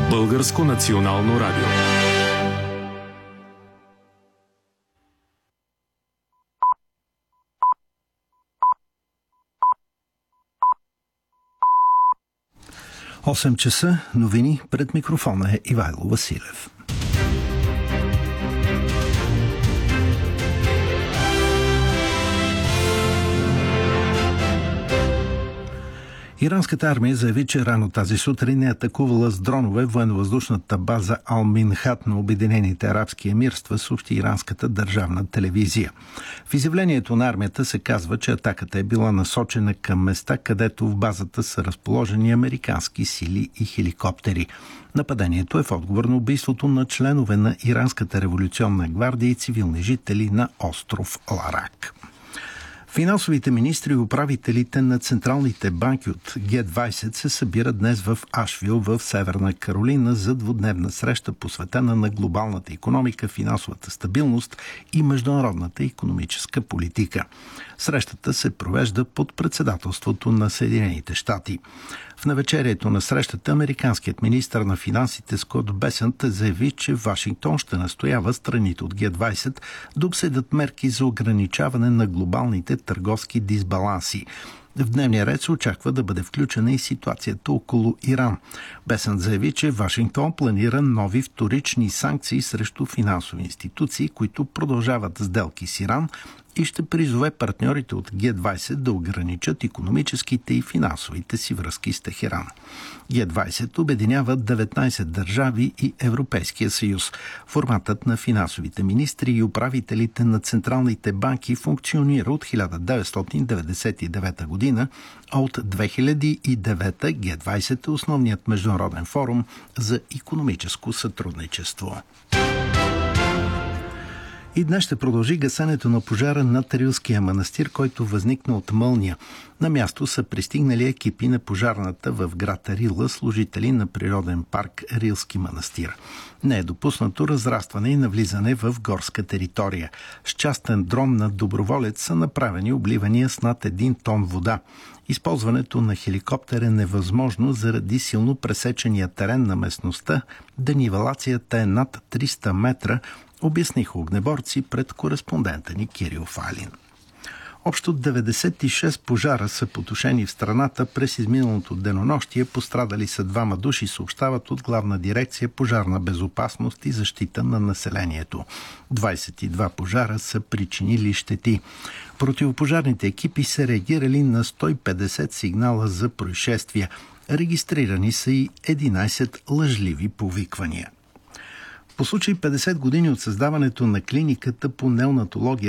Българско национално радио. Осем часа, новини, пред микрофона е Ивайло Василев. Иранската армия заяви, че рано тази сутрин е атакувала с дронове военновъздушната база Ал-Минхат на Обединените арабски емирства, съобщи иранската държавна телевизия. В изявлението на армията се казва, че атаката е била насочена към места, където в базата са разположени американски сили и хеликоптери. Нападението е в отговор на убийството на членове на Иранската революционна гвардия и цивилни жители на остров Ларак. Финансовите министри и управителите на централните банки от Г-20 се събират днес в Ашвил, в Северна Каролина, за двудневна среща, посветена на глобалната икономика, финансовата стабилност и международната икономическа политика. Срещата се провежда под председателството на Съединените щати. В навечерието на срещата американският министър на финансите Скот Бесънт заяви, че Вашингтон ще настоява страните от Г-20 да обсъдят мерки за ограничаване на глобалните търговски дисбаланси. В дневния ред се очаква да бъде включена и ситуацията около Иран. Бесънт заяви, че Вашингтон планира нови вторични санкции срещу финансови институции, които продължават сделки с Иран, и ще призове партньорите от Г-20 да ограничат икономическите и финансовите си връзки с Техеран. Г-20 обединява 19 държави и Европейския съюз. Форматът на финансовите министри и управителите на централните банки функционира от 1999 година, а от 2009 Г-20 е основният международен форум за икономическо сътрудничество. И днес ще продължи гасенето на пожара над Рилския манастир, който възникна от мълния. На място са пристигнали екипи на пожарната в град Рила, служители на природен парк Рилски манастир. Не е допуснато разрастване и навлизане в горска територия. С частен дрон на доброволец са направени обливания с над 1 тон вода. Използването на хеликоптер е невъзможно заради силно пресечения терен на местността, да нивелацията е над 300 метра, обясниха огнеборци пред кореспондента ни Кирил Фалин. Общо 96 пожара са потушени в страната през изминалото денонощие. Пострадали са 2 души, съобщават от Главна дирекция пожарна безопасност и защита на населението. 22 пожара са причинили щети. Противопожарните екипи са реагирали на 150 сигнала за происшествия. Регистрирани са и 11 лъжливи повиквания. По случай 50 години от създаването на клиниката по неонатология